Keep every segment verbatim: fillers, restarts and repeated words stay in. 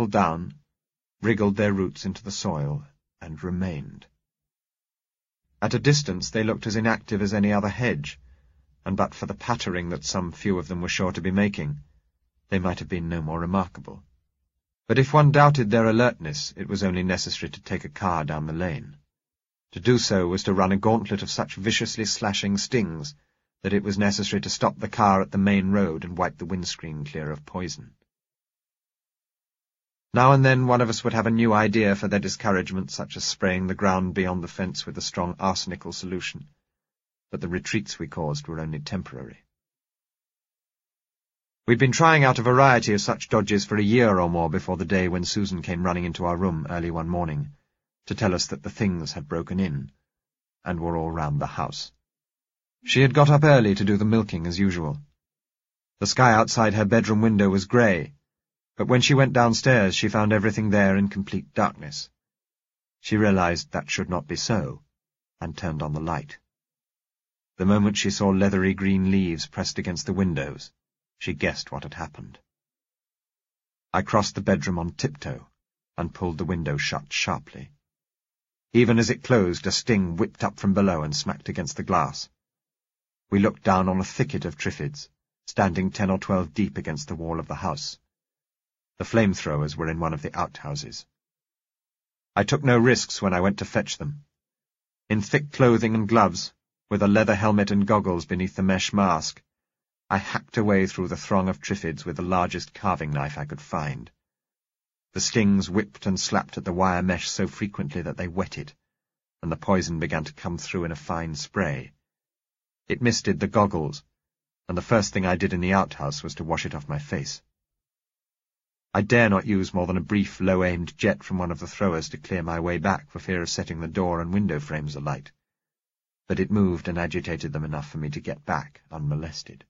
down, wriggled their roots into the soil, and remained. At a distance they looked as inactive as any other hedge, and but for the pattering that some few of them were sure to be making, they might have been no more remarkable. But if one doubted their alertness, it was only necessary to take a car down the lane. To do so was to run a gauntlet of such viciously slashing stings that it was necessary to stop the car at the main road and wipe the windscreen clear of poison. Now and then one of us would have a new idea for their discouragement, such as spraying the ground beyond the fence with a strong arsenical solution, but the retreats we caused were only temporary. We'd been trying out a variety of such dodges for a year or more before the day when Susan came running into our room early one morning to tell us that the things had broken in and were all round the house. She had got up early to do the milking as usual. The sky outside her bedroom window was grey, but when she went downstairs she found everything there in complete darkness. She realized that should not be so, and turned on the light. The moment she saw leathery green leaves pressed against the windows, she guessed what had happened. I crossed the bedroom on tiptoe and pulled the window shut sharply. Even as it closed, a sting whipped up from below and smacked against the glass. We looked down on a thicket of triffids, standing ten or twelve deep against the wall of the house. The flamethrowers were in one of the outhouses. I took no risks when I went to fetch them. In thick clothing and gloves, with a leather helmet and goggles beneath the mesh mask, I hacked away through the throng of triffids with the largest carving knife I could find. The stings whipped and slapped at the wire mesh so frequently that they wetted, and the poison began to come through in a fine spray. It misted the goggles, and the first thing I did in the outhouse was to wash it off my face. I dare not use more than a brief, low-aimed jet from one of the throwers to clear my way back for fear of setting the door and window frames alight, but it moved and agitated them enough for me to get back unmolested.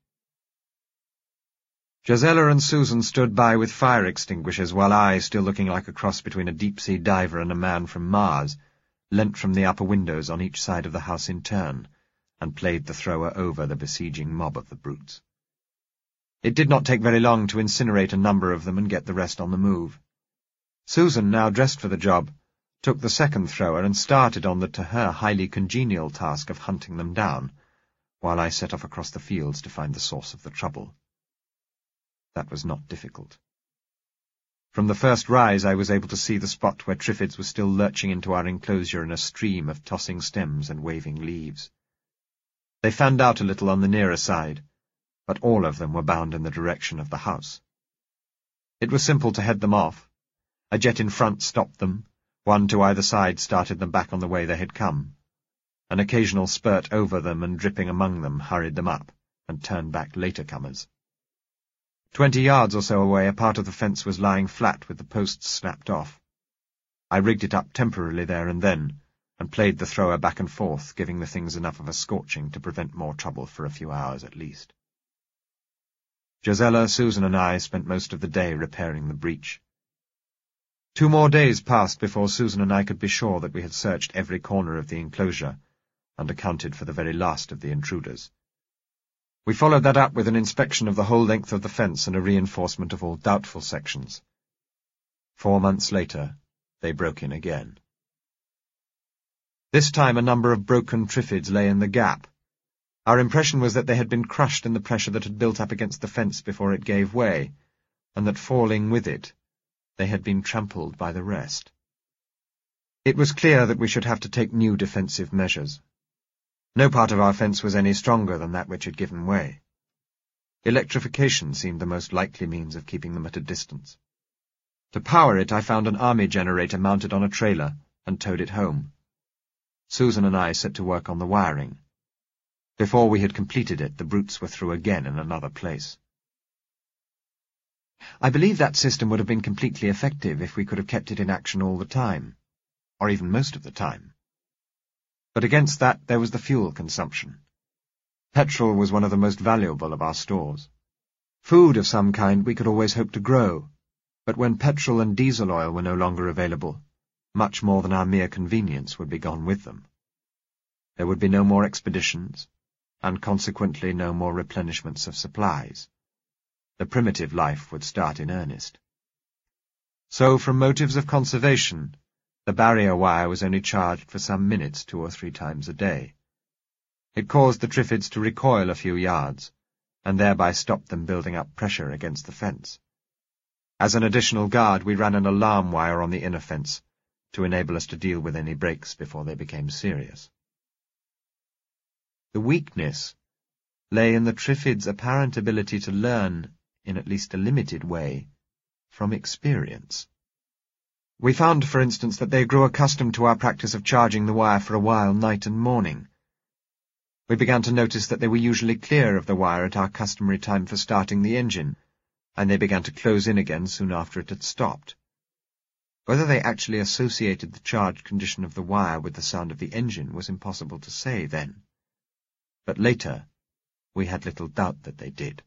Josella and Susan stood by with fire extinguishers, while I, still looking like a cross between a deep-sea diver and a man from Mars, leant from the upper windows on each side of the house in turn, and played the thrower over the besieging mob of the brutes. It did not take very long to incinerate a number of them and get the rest on the move. Susan, now dressed for the job, took the second thrower and started on the to her highly congenial task of hunting them down, while I set off across the fields to find the source of the trouble. That was not difficult. From the first rise I was able to see the spot where triffids were still lurching into our enclosure in a stream of tossing stems and waving leaves. They fanned out a little on the nearer side, but all of them were bound in the direction of the house. It was simple to head them off. A jet in front stopped them, one to either side started them back on the way they had come. An occasional spurt over them and dripping among them hurried them up, and turned back later comers. Twenty yards or so away a part of the fence was lying flat with the posts snapped off. I rigged it up temporarily there and then, and played the thrower back and forth, giving the things enough of a scorching to prevent more trouble for a few hours at least. Josella, Susan, and I spent most of the day repairing the breach. Two more days passed before Susan and I could be sure that we had searched every corner of the enclosure, and accounted for the very last of the intruders. We followed that up with an inspection of the whole length of the fence and a reinforcement of all doubtful sections. Four months later, they broke in again. This time a number of broken triffids lay in the gap. Our impression was that they had been crushed in the pressure that had built up against the fence before it gave way, and that falling with it, they had been trampled by the rest. It was clear that we should have to take new defensive measures. No part of our fence was any stronger than that which had given way. Electrification seemed the most likely means of keeping them at a distance. To power it, I found an army generator mounted on a trailer and towed it home. Susan and I set to work on the wiring. Before we had completed it, the brutes were through again in another place. I believe that system would have been completely effective if we could have kept it in action all the time, or even most of the time. But against that there was the fuel consumption. Petrol was one of the most valuable of our stores. Food of some kind we could always hope to grow, but when petrol and diesel oil were no longer available, much more than our mere convenience would be gone with them. There would be no more expeditions, and consequently no more replenishments of supplies. The primitive life would start in earnest. So, from motives of conservation, the barrier wire was only charged for some minutes two or three times a day. It caused the Triffids to recoil a few yards, and thereby stopped them building up pressure against the fence. As an additional guard, we ran an alarm wire on the inner fence to enable us to deal with any breaks before they became serious. The weakness lay in the Triffids' apparent ability to learn, in at least a limited way, from experience. We found, for instance, that they grew accustomed to our practice of charging the wire for a while night and morning. We began to notice that they were usually clear of the wire at our customary time for starting the engine, and they began to close in again soon after it had stopped. Whether they actually associated the charged condition of the wire with the sound of the engine was impossible to say then. But later, we had little doubt that they did.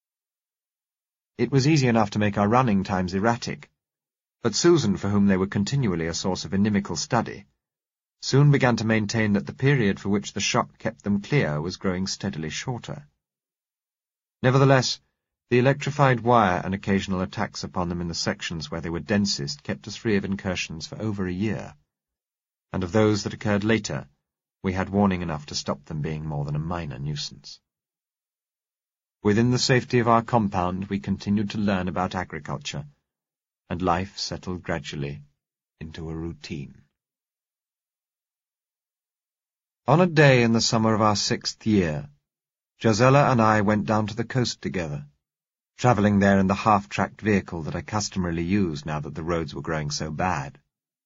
It was easy enough to make our running times erratic, but Susan, for whom they were continually a source of inimical study, soon began to maintain that the period for which the shock kept them clear was growing steadily shorter. Nevertheless, the electrified wire and occasional attacks upon them in the sections where they were densest kept us free of incursions for over a year, and of those that occurred later, we had warning enough to stop them being more than a minor nuisance. Within the safety of our compound, we continued to learn about agriculture, and life settled gradually into a routine. On a day in the summer of our sixth year, Josella and I went down to the coast together, travelling there in the half-tracked vehicle that I customarily used now that the roads were growing so bad.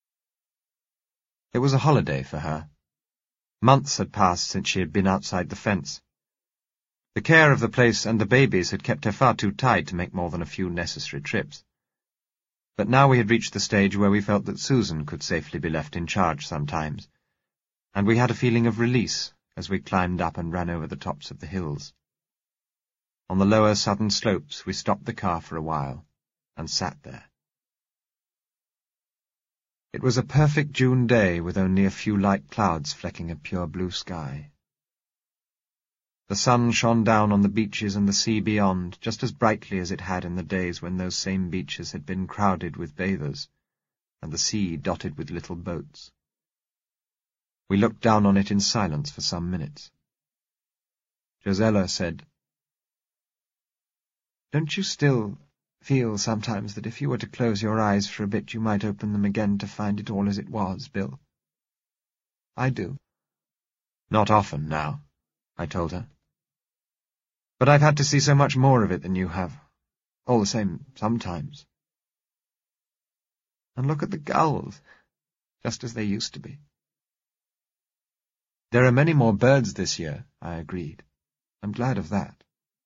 It was a holiday for her. Months had passed since she had been outside the fence. The care of the place and the babies had kept her far too tied to make more than a few necessary trips. But now we had reached the stage where we felt that Susan could safely be left in charge sometimes, and we had a feeling of release as we climbed up and ran over the tops of the hills. On the lower southern slopes we stopped the car for a while and sat there. It was a perfect June day with only a few light clouds flecking a pure blue sky. The sun shone down on the beaches and the sea beyond just as brightly as it had in the days when those same beaches had been crowded with bathers, and the sea dotted with little boats. We looked down on it in silence for some minutes. Josella said, "Don't you still feel sometimes that if you were to close your eyes for a bit you might open them again to find it all as it was, Bill?" "I do." "Not often now," I told her. "But I've had to see so much more of it than you have. All the same, sometimes. And look at the gulls, just as they used to be." "There are many more birds this year," I agreed. "I'm glad of that."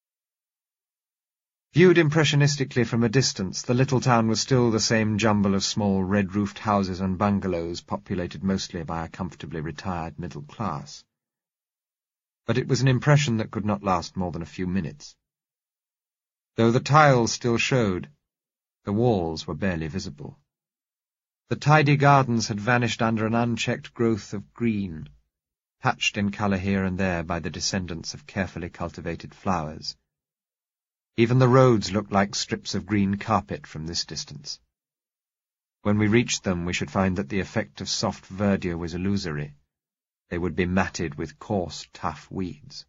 Viewed impressionistically from a distance, the little town was still the same jumble of small red-roofed houses and bungalows populated mostly by a comfortably retired middle class. But it was an impression that could not last more than a few minutes. Though the tiles still showed, the walls were barely visible. The tidy gardens had vanished under an unchecked growth of green, patched in colour here and there by the descendants of carefully cultivated flowers. Even the roads looked like strips of green carpet from this distance. When we reached them, we should find that the effect of soft verdure was illusory. They would be matted with coarse, tough weeds.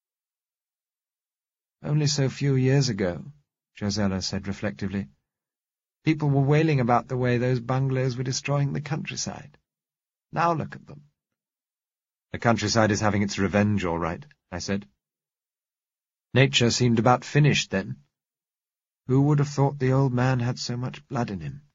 "Only so few years ago," Josella said reflectively, "people were wailing about the way those bungalows were destroying the countryside. Now look at them." "The countryside is having its revenge, all right," I said. "Nature seemed about finished then. Who would have thought the old man had so much blood in him?"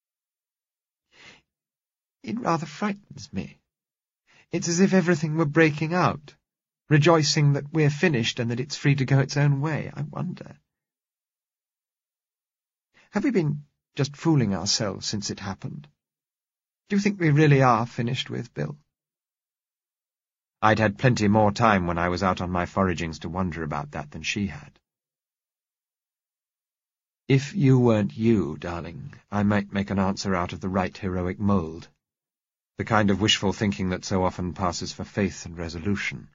"It rather frightens me. It's as if everything were breaking out, rejoicing that we're finished and that it's free to go its own way. I wonder. Have we been just fooling ourselves since it happened? Do you think we really are finished with, Bill?" I'd had plenty more time when I was out on my foragings to wonder about that than she had. "If you weren't you, darling, I might make an answer out of the right heroic mould. The kind of wishful thinking that so often passes for faith and resolution.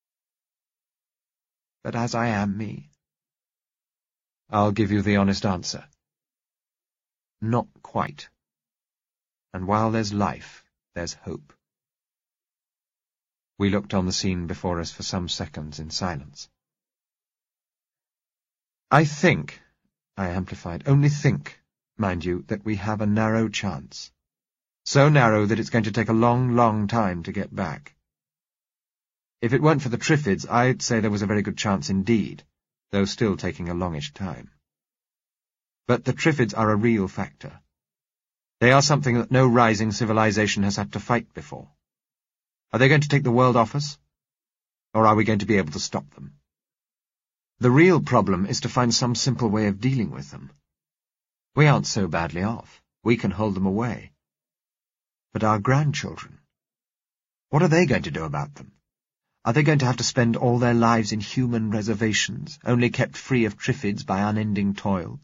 But as I am me, I'll give you the honest answer. not quite. And while there's life, there's hope. We looked on the scene before us for some seconds in silence. I think, I amplified, only think, mind you, that we have a narrow chance. So narrow that it's going to take a long, long time to get back. If it weren't for the Triffids, I'd say there was a very good chance indeed, though still taking a longish time. But the Triffids are a real factor. They are something that no rising civilization has had to fight before. Are they going to take the world off us? Or are we going to be able to stop them? The real problem is to find some simple way of dealing with them. We aren't so badly off. We can hold them away. But our grandchildren, what are they going to do about them? Are they going to have to spend all their lives in human reservations, only kept free of Triffids by unending toil?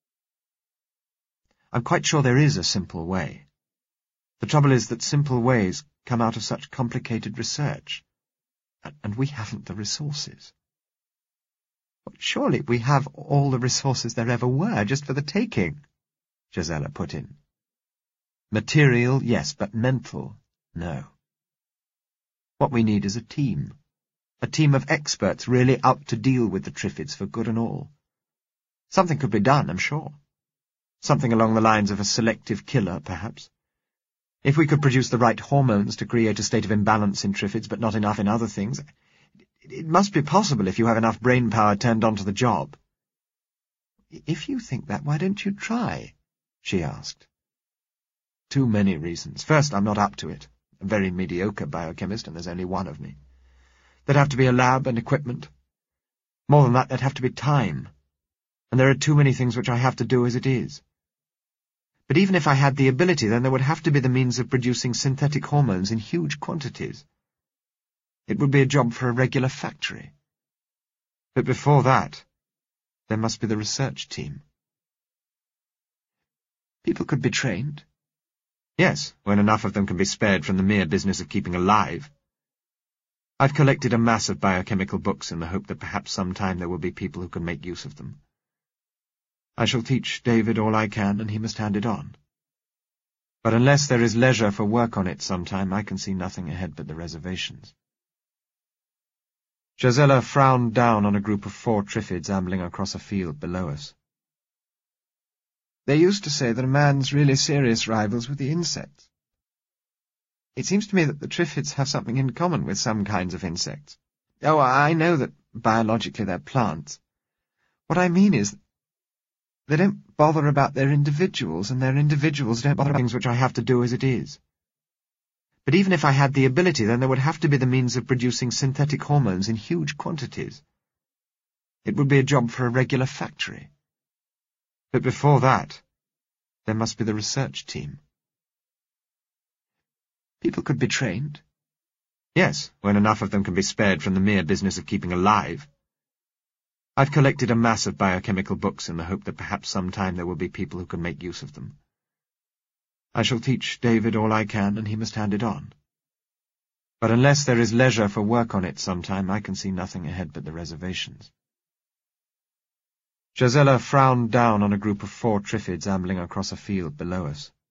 I'm quite sure there is a simple way. The trouble is that simple ways come out of such complicated research, and we haven't the resources. But surely we have all the resources there ever were, just for the taking, Gisela put in. Material, yes, but mental, no. What we need is a team, a team of experts really out to deal with the Triffids for good and all. Something could be done, I'm sure. Something along the lines of a selective killer, perhaps. If we could produce the right hormones to create a state of imbalance in Triffids, but not enough in other things, it must be possible if you have enough brain power turned onto the job. If you think that, why don't you try? She asked. Too many reasons. First, I'm not up to it. A very mediocre biochemist, and there's only one of me. There'd have to be a lab and equipment. More than that, there'd have to be time. And there are too many things which I have to do as it is. But even if I had the ability, then there would have to be the means of producing synthetic hormones in huge quantities. It would be a job for a regular factory. But before that, there must be the research team. People could be trained. Yes, when enough of them can be spared from the mere business of keeping alive. I've collected a mass of biochemical books in the hope that perhaps sometime there will be people who can make use of them. I shall teach David all I can, and he must hand it on. But unless there is leisure for work on it sometime, I can see nothing ahead but the reservations. Gisela frowned down on a group of four Triffids ambling across a field below us. They used to say that a man's really serious rivals were the insects. It seems to me that the Triffids have something in common with some kinds of insects. Oh, I know that biologically they're plants. What I mean is, they don't bother about their individuals, and their individuals don't bother about things which I have to do as it is. But even if I had the ability, then there would have to be the means of producing synthetic hormones in huge quantities. It would be a job for a regular factory. But before that, there must be the research team. People could be trained. Yes, when enough of them can be spared from the mere business of keeping alive. I've collected a mass of biochemical books in the hope that perhaps sometime there will be people who can make use of them. I shall teach David all I can, and he must hand it on. But unless there is leisure for work on it sometime, I can see nothing ahead but the reservations. Gisela frowned down on a group of four Triffids ambling across a field below us.